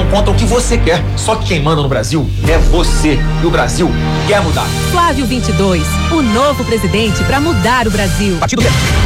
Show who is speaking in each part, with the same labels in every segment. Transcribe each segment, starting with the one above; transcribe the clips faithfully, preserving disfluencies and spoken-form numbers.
Speaker 1: contra o que você quer. Só que quem manda no Brasil é você. E o Brasil quer mudar.
Speaker 2: Flávio vinte e dois, o novo presidente para mudar o Brasil.
Speaker 1: Partido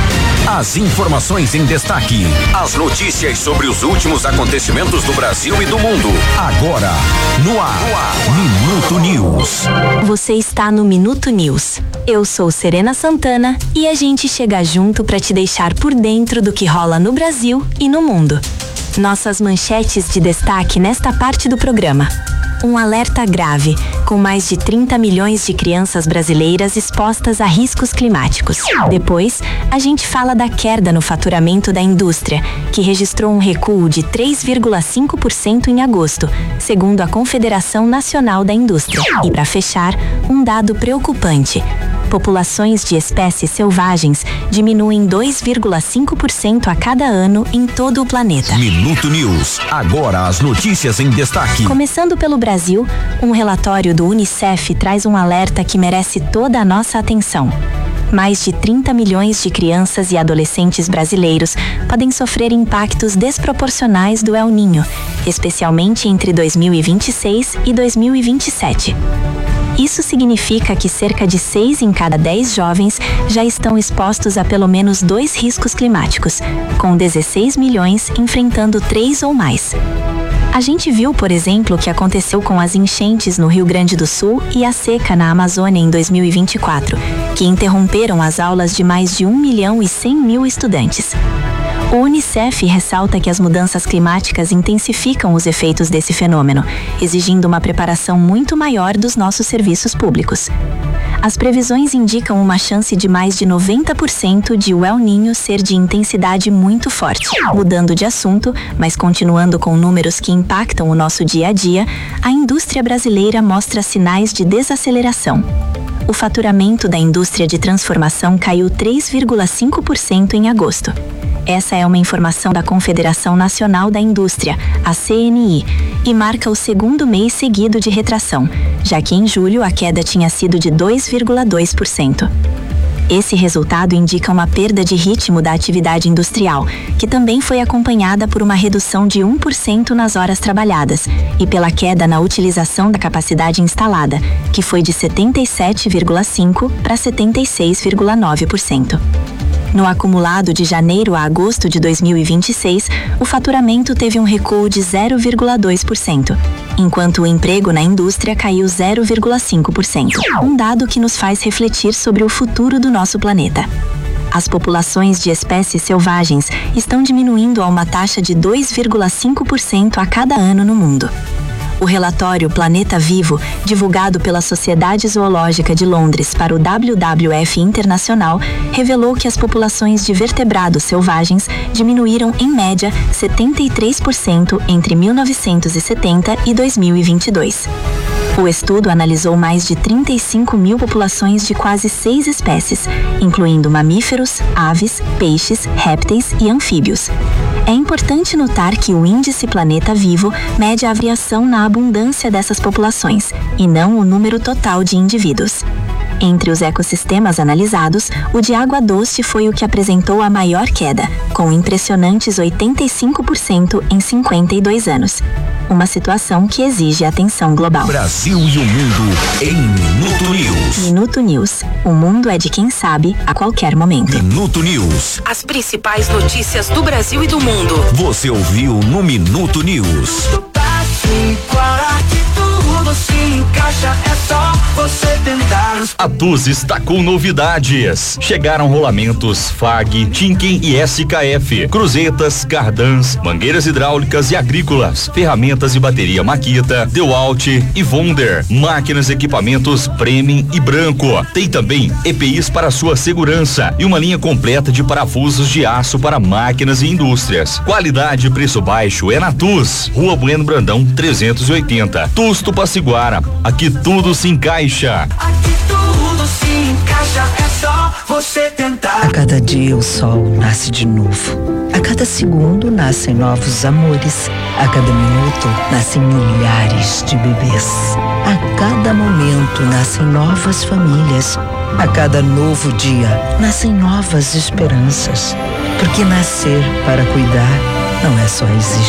Speaker 3: As informações em destaque. As notícias sobre os últimos acontecimentos do Brasil e do mundo. Agora, no ar, no ar. Minuto News.
Speaker 4: Você está no Minuto News. Eu sou Serena Santana e a gente chega junto para te deixar por dentro do que rola no Brasil e no mundo. Nossas manchetes de destaque nesta parte do programa. Um alerta grave, com mais de trinta milhões de crianças brasileiras expostas a riscos climáticos. Depois, a gente fala da queda no faturamento da indústria, que registrou um recuo de três vírgula cinco por cento em agosto, segundo a Confederação Nacional da Indústria. E para fechar, um dado preocupante. Populações de espécies selvagens diminuem dois vírgula cinco por cento a cada ano em todo o planeta.
Speaker 3: Minuto News. Agora as notícias em destaque.
Speaker 4: Começando pelo Brasil, um relatório do Unicef traz um alerta que merece toda a nossa atenção. Mais de trinta milhões de crianças e adolescentes brasileiros podem sofrer impactos desproporcionais do El Niño, especialmente entre dois mil e vinte e seis e dois mil e vinte e sete. Isso significa que cerca de seis em cada dez jovens já estão expostos a pelo menos dois riscos climáticos, com dezesseis milhões enfrentando três ou mais. A gente viu, por exemplo, o que aconteceu com as enchentes no Rio Grande do Sul e a seca na Amazônia em dois mil e vinte e quatro, que interromperam as aulas de mais de um milhão e cem mil estudantes. O Unicef ressalta que as mudanças climáticas intensificam os efeitos desse fenômeno, exigindo uma preparação muito maior dos nossos serviços públicos. As previsões indicam uma chance de mais de noventa por cento de o El Niño ser de intensidade muito forte. Mudando de assunto, mas continuando com números que impactam o nosso dia a dia, a indústria brasileira mostra sinais de desaceleração. O faturamento da indústria de transformação caiu três vírgula cinco por cento em agosto. Essa é uma informação da Confederação Nacional da Indústria, a C N I, e marca o segundo mês seguido de retração, já que em julho a queda tinha sido de dois vírgula dois por cento. Esse resultado indica uma perda de ritmo da atividade industrial, que também foi acompanhada por uma redução de um por cento nas horas trabalhadas e pela queda na utilização da capacidade instalada, que foi de setenta e sete vírgula cinco por cento para setenta e seis vírgula nove por cento. No acumulado de janeiro a agosto de dois mil e vinte e seis, o faturamento teve um recuo de zero vírgula dois por cento, enquanto o emprego na indústria caiu zero vírgula cinco por cento. Um dado que nos faz refletir sobre o futuro do nosso planeta. As populações de espécies selvagens estão diminuindo a uma taxa de dois vírgula cinco por cento a cada ano no mundo. O relatório Planeta Vivo, divulgado pela Sociedade Zoológica de Londres para o W W F Internacional, revelou que as populações de vertebrados selvagens diminuíram em média setenta e três por cento entre mil novecentos e setenta e dois mil e vinte e dois. O estudo analisou mais de trinta e cinco mil populações de quase seis espécies, incluindo mamíferos, aves, peixes, répteis e anfíbios. É importante notar que o índice Planeta Vivo mede a variação na abundância dessas populações, e não o número total de indivíduos. Entre os ecossistemas analisados, o de água doce foi o que apresentou a maior queda, com impressionantes oitenta e cinco por cento em cinquenta e dois anos. Uma situação que exige atenção global.
Speaker 3: Brasil e o mundo em Minuto News.
Speaker 4: Minuto News. O mundo é de quem sabe a qualquer momento.
Speaker 3: Minuto News.
Speaker 2: As principais notícias do Brasil e do mundo.
Speaker 3: Você ouviu no Minuto News.
Speaker 5: A TUS está com novidades. Chegaram rolamentos F A G, Tinken e S K F, cruzetas, cardãs, mangueiras hidráulicas e agrícolas, ferramentas e bateria Makita, DeWalt e Wonder, máquinas e equipamentos Premium e Branco. Tem também E P Is para sua segurança e uma linha completa de parafusos de aço para máquinas e indústrias. Qualidade e preço baixo é na TUS. Rua Bueno Brandão trezentos e oitenta, TUS Tupaciguara. Aqui tudo se encaixa.
Speaker 6: Aqui tudo se encaixa, é só você tentar.
Speaker 7: A cada dia o sol nasce de novo. A cada segundo nascem novos amores. A cada minuto nascem milhares de bebês. A cada momento nascem novas famílias. A cada novo dia nascem novas esperanças. Porque nascer para cuidar não é só existir.